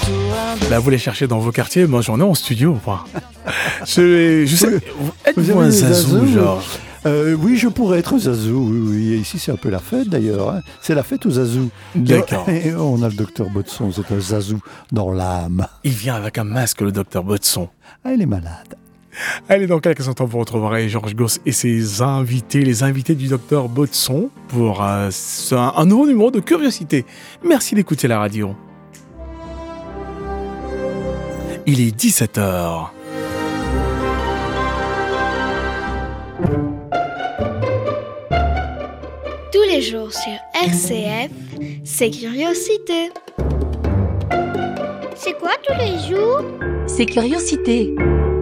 Là, vous les cherchez dans vos quartiers, moi j'en ai en studio. Je sais, êtes-vous un Zazou, Georges? Oui, je pourrais être Zazou. Oui. Ici, c'est un peu la fête d'ailleurs. Hein. C'est la fête aux Zazou. D'accord. Et on a le docteur Botson, c'est un Zazou dans l'âme. Il vient avec un masque, le docteur Botson. Ah, il est malade. Allez, dans quelques instants, vous retrouverez Georges Gauss et ses invités, les invités du docteur Botson, pour un nouveau numéro de Curiosité. Merci d'écouter la radio. Il est 17h. Tous les jours sur RCF, c'est Curiosité. C'est quoi tous les jours? C'est Curiosité.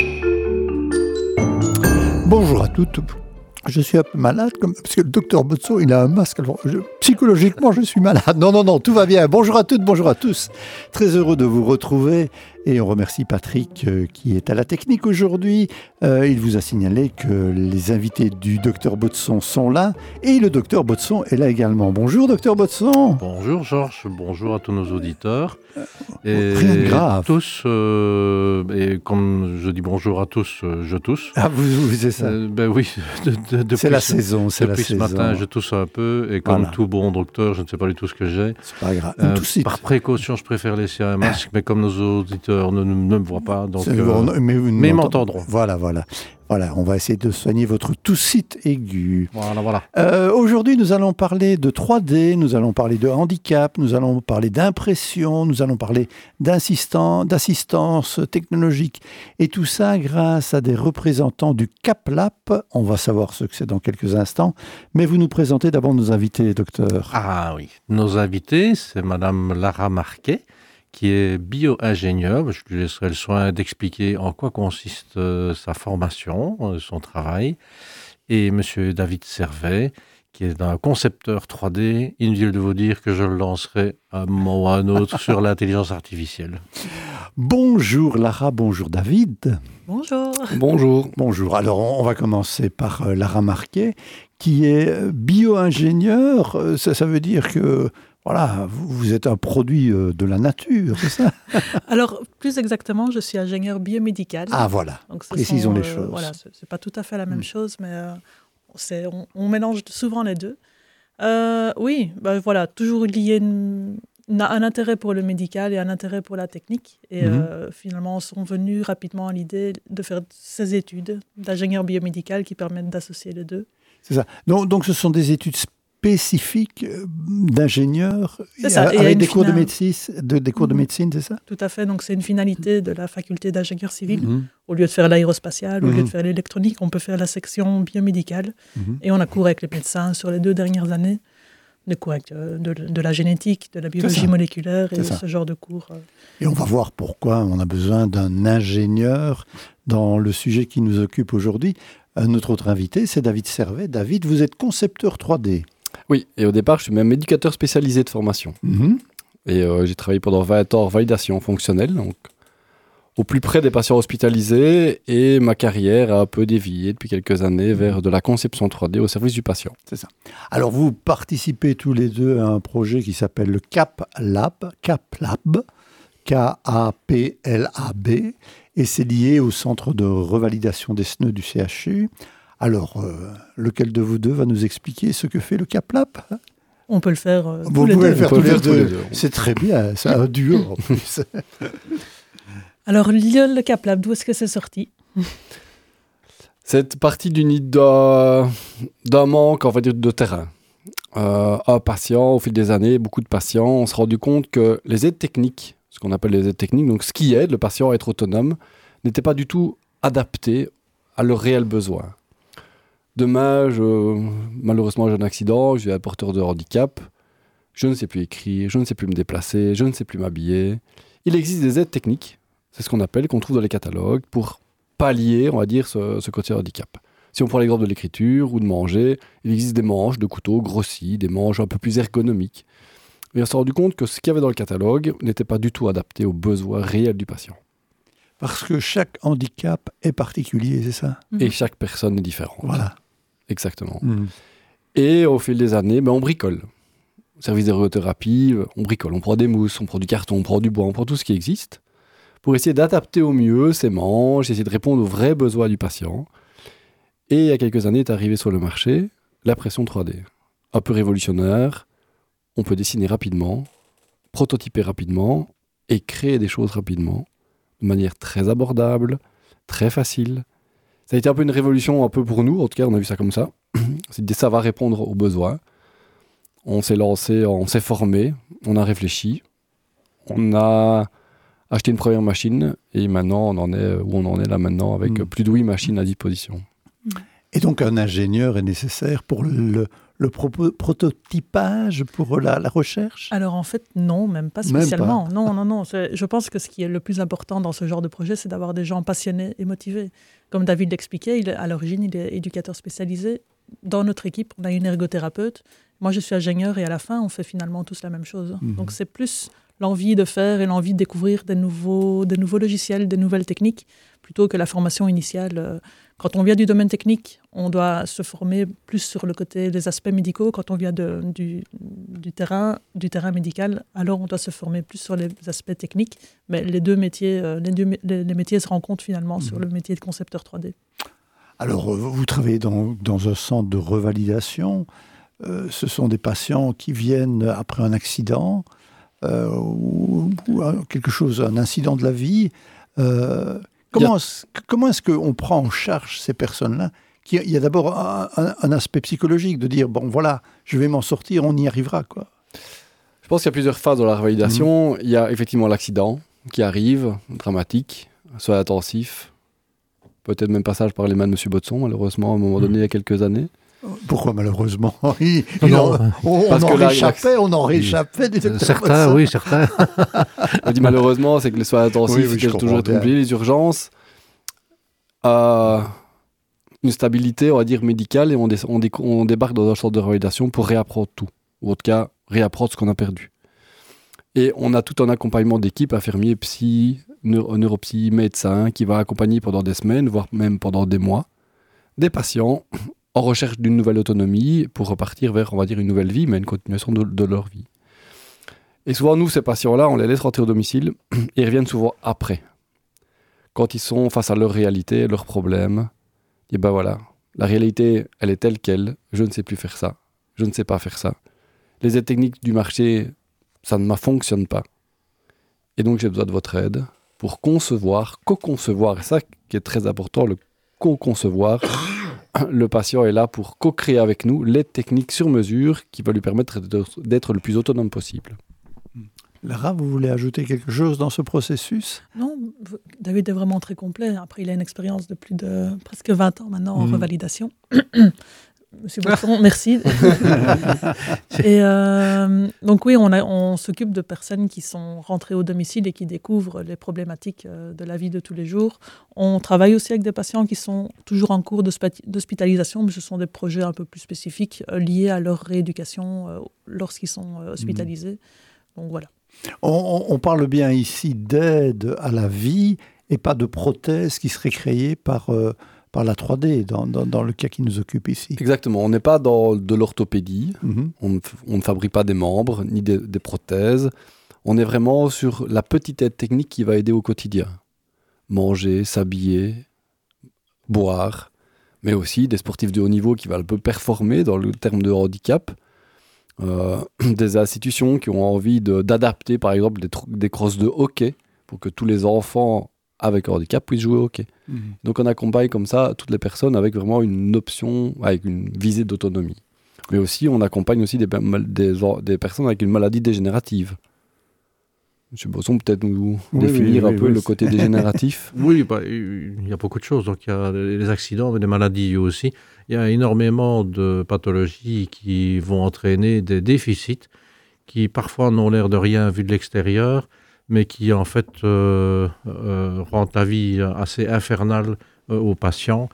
Bonjour à toutes. Je suis un peu malade, parce que le docteur Botson, il a un masque. Alors, psychologiquement, je suis malade. Non, tout va bien. Bonjour à toutes, bonjour à tous. Très heureux de vous retrouver. Et on remercie Patrick qui est à la technique aujourd'hui. Il vous a signalé que les invités du docteur Botson sont là. Et le docteur Botson est là également. Bonjour, docteur Botson. Bonjour, Georges. Bonjour à tous nos auditeurs. Et rien de grave. Tous, et comme je dis bonjour à tous, je tousse. Ah, vous c'est ça. Ben oui. C'est la saison. Depuis ce matin, je tousse un peu. Et comme tout bon docteur, je ne sais pas du tout ce que j'ai. C'est pas grave. Par précaution, je préfère laisser un masque. Mais comme nos auditeurs ne me voient pas, donc, mais ils m'entendront. Voilà, on va essayer de soigner votre toussite aiguë. Voilà. Aujourd'hui, nous allons parler de 3D, nous allons parler de handicap, nous allons parler d'impression, nous allons parler d'assistance technologique. Et tout ça grâce à des représentants du CapLab. On va savoir ce que c'est dans quelques instants. Mais vous nous présentez d'abord nos invités, docteur. Ah oui, nos invités, c'est Madame Lara Marquet, qui est bio-ingénieur. Je lui laisserai le soin d'expliquer en quoi consiste sa formation, son travail. Et Monsieur David Servet, qui est un concepteur 3D. Inutile de vous dire que je le lancerai à un moment ou à un autre sur l'intelligence artificielle. Bonjour Lara, bonjour David. Bonjour. Alors, on va commencer par Lara Marquet, qui est bio-ingénieur. Ça veut dire que voilà, vous êtes un produit de la nature, c'est ça? Alors, plus exactement, je suis ingénieur biomédical. Ah, voilà. Donc, précisons les choses. Voilà, c'est pas tout à fait la même chose, mais on mélange souvent les deux. Oui, voilà, toujours lié un intérêt pour le médical et un intérêt pour la technique. Et finalement, on sont venus rapidement à l'idée de faire ces études d'ingénieur biomédical qui permettent d'associer les deux. C'est ça. Donc ce sont des études spécifiques d'ingénieurs avec des cours de médecine, c'est ça? Tout à fait. Donc c'est une finalité de la faculté d'ingénieur civil. Au lieu de faire l'aérospatial, au lieu de faire l'électronique, on peut faire la section biomédicale. Et on a cours avec les médecins sur les 2 dernières années. De cours avec de la génétique, de la biologie moléculaire et ce genre de cours. Et on va voir pourquoi on a besoin d'un ingénieur dans le sujet qui nous occupe aujourd'hui. Notre autre invité, c'est David Servet. David, vous êtes concepteur 3D. Oui, et au départ, je suis même éducateur spécialisé de formation. Et j'ai travaillé pendant 20 ans en validation fonctionnelle, donc au plus près des patients hospitalisés, et ma carrière a un peu dévié depuis quelques années vers de la conception 3D au service du patient. C'est ça. Alors, vous participez tous les deux à un projet qui s'appelle le CapLab, K-A-P-L-A-B, et c'est lié au centre de revalidation des SNE du CHU. Alors, lequel de vous deux va nous expliquer ce que fait le CapLab? On peut le faire tous les deux. Vous pouvez le faire tous les deux. C'est très bien, c'est un duo en plus. Alors, le CapLab, d'où est-ce que c'est sorti? C'est parti d'un manque, on va dire, de terrain. Un patient, au fil des années, beaucoup de patients, on s'est rendu compte que les aides techniques, ce qu'on appelle les aides techniques, donc ce qui aide le patient à être autonome, n'étaient pas du tout adaptées à leurs réels besoins. Demain, malheureusement, j'ai un accident, j'ai un porteur de handicap, je ne sais plus écrire, je ne sais plus me déplacer, je ne sais plus m'habiller. Il existe des aides techniques, c'est ce qu'on appelle, qu'on trouve dans les catalogues, pour pallier, on va dire, ce côté handicap. Si on prend l'exemple de l'écriture ou de manger, il existe des manches de couteau grossis, des manches un peu plus ergonomiques. Et on s'est rendu compte que ce qu'il y avait dans le catalogue n'était pas du tout adapté aux besoins réels du patient. Parce que chaque handicap est particulier, c'est ça? Et chaque personne est différente. Voilà. Exactement. Et au fil des années, on bricole. service d'ergothérapie, on bricole, on prend des mousses, on prend du carton, on prend du bois, on prend tout ce qui existe pour essayer d'adapter au mieux ses manches, essayer de répondre aux vrais besoins du patient. Et il y a quelques années est arrivé sur le marché la pression 3D. Un peu révolutionnaire, on peut dessiner rapidement, prototyper rapidement et créer des choses rapidement, de manière très abordable, très facile. Ça a été un peu une révolution un peu pour nous, en tout cas on a vu ça comme ça. Ça va répondre aux besoins. On s'est lancé, on s'est formé, on a réfléchi, on a acheté une première machine et maintenant on en est où on en est là maintenant avec plus de 8 machines à disposition. Et donc un ingénieur est nécessaire pour le prototypage, pour la recherche? Alors en fait, non, même pas spécialement. Non. Je pense que ce qui est le plus important dans ce genre de projet, c'est d'avoir des gens passionnés et motivés. Comme David l'expliquait, à l'origine, il est éducateur spécialisé. Dans notre équipe, on a une ergothérapeute. Moi, je suis ingénieur et à la fin, on fait finalement tous la même chose. Donc c'est plus l'envie de faire et l'envie de découvrir des nouveaux logiciels, des nouvelles techniques, plutôt que la formation initiale. Quand on vient du domaine technique, on doit se former plus sur le côté des aspects médicaux. Quand on vient du terrain médical, alors on doit se former plus sur les aspects techniques. Mais les deux métiers, les métiers se rencontrent finalement sur le métier de concepteur 3D. Alors, vous travaillez dans un centre de revalidation. Ce sont des patients qui viennent après un accident ou quelque chose, un incident de la vie. Comment est-ce qu'on prend en charge ces personnes-là? Il y a d'abord un aspect psychologique de dire, bon voilà, je vais m'en sortir, on y arrivera, quoi. Je pense qu'il y a plusieurs phases dans la revalidation. Il y a effectivement l'accident qui arrive, dramatique, soins intensifs, peut-être même passage par les mains de M. Botson, malheureusement, à un moment donné, il y a quelques années. Pourquoi malheureusement? On en réchappait du docteur certains, Botson. Oui, certains. On dit malheureusement, c'est que les soins intensifs, c'est toujours oublié, les urgences. Une stabilité, on va dire, médicale, et on débarque dans un centre de revalidation pour réapprendre tout, ou en tout cas, réapprendre ce qu'on a perdu. Et on a tout un accompagnement d'équipe, infirmiers, psy, neuropsy, médecins, qui va accompagner pendant des semaines, voire même pendant des mois, des patients en recherche d'une nouvelle autonomie pour repartir vers, on va dire, une nouvelle vie, mais une continuation de leur vie. Et souvent, nous, ces patients-là, on les laisse rentrer au domicile et ils reviennent souvent après. Quand ils sont face à leur réalité, leurs problèmes, et ben voilà, la réalité, elle est telle qu'elle, je ne sais plus faire ça, je ne sais pas faire ça. Les aides techniques du marché, ça ne fonctionne pas. Et donc, j'ai besoin de votre aide pour concevoir, co-concevoir, et ça qui est très important, le co-concevoir. Le patient est là pour co-créer avec nous l'aide technique sur mesure qui va lui permettre d'être le plus autonome possible. Lara, vous voulez ajouter quelque chose dans ce processus? Non, David est vraiment très complet. Après, il a une expérience de plus de presque 20 ans maintenant en revalidation. Monsieur Botson, merci. Et donc oui, on s'occupe de personnes qui sont rentrées au domicile et qui découvrent les problématiques de la vie de tous les jours. On travaille aussi avec des patients qui sont toujours en cours d'hospitalisation, mais ce sont des projets un peu plus spécifiques liés à leur rééducation lorsqu'ils sont hospitalisés. Donc voilà. On parle bien ici d'aide à la vie et pas de prothèse qui serait créée par la 3D, dans le cas qui nous occupe ici. Exactement, on n'est pas dans de l'orthopédie, on ne fabrique pas des membres, ni des prothèses, on est vraiment sur la petite aide technique qui va aider au quotidien. Manger, s'habiller, boire, mais aussi des sportifs de haut niveau qui vont un peu performer dans le terme de handicap, des institutions qui ont envie d'adapter par exemple des crosses de hockey pour que tous les enfants avec un handicap puissent jouer au hockey. Donc on accompagne comme ça toutes les personnes avec vraiment une option, avec une visée d'autonomie. Mais aussi on accompagne aussi des personnes avec une maladie dégénérative. Monsieur Bosson, peut-être nous définir un peu le côté dégénératif. Oui, il y a beaucoup de choses. Donc il y a les accidents, mais des maladies aussi. Il y a énormément de pathologies qui vont entraîner des déficits qui parfois n'ont l'air de rien vu de l'extérieur, mais qui en fait rendent la vie assez infernale aux patients.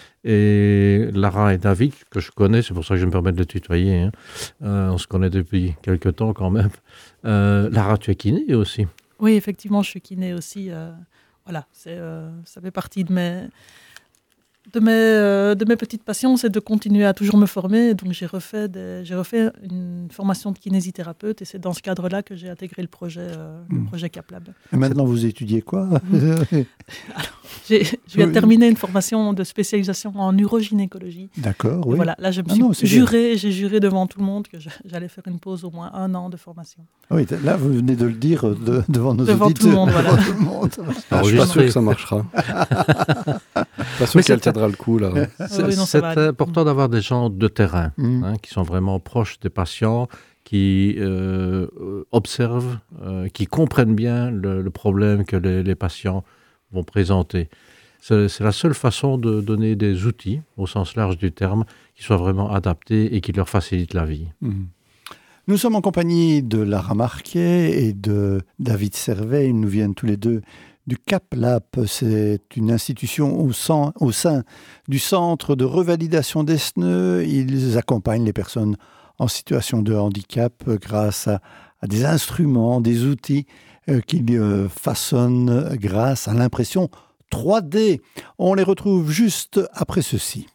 Et Lara et David, que je connais, c'est pour ça que je me permets de le tutoyer, on se connaît depuis quelque temps quand même. Lara, tu es kiné aussi? Oui, effectivement, je suis kiné aussi. Voilà, ça fait partie de mes... de mes petites passions, c'est de continuer à toujours me former. Donc, j'ai refait une formation de kinésithérapeute et c'est dans ce cadre-là que j'ai intégré le projet CapLab. Et maintenant, vous étudiez quoi? Je viens de terminer une formation de spécialisation en urogynécologie. D'accord, Et oui. voilà, là, j'ai juré devant tout le monde que j'allais faire une pause au moins 1 an de formation. Oui, là, vous venez de le dire devant nos Devant auditeurs. tout le monde, voilà. Devant tout le monde. Je suis pas sûr que ça marchera. Pas sûr qu'elle tiendra le coup, là. C'est important d'avoir des gens de terrain qui sont vraiment proches des patients, qui observent, qui comprennent bien le problème que les patients vont présenter. C'est la seule façon de donner des outils, au sens large du terme, qui soient vraiment adaptés et qui leur facilitent la vie. Nous sommes en compagnie de Lara Marquet et de David Servet. Ils nous viennent tous les deux du CapLab. C'est une institution au sein du Centre de revalidation d'Esneux. Ils accompagnent les personnes en situation de handicap grâce à des instruments, des outils qu'ils façonnent grâce à l'impression 3D. On les retrouve juste après ceci.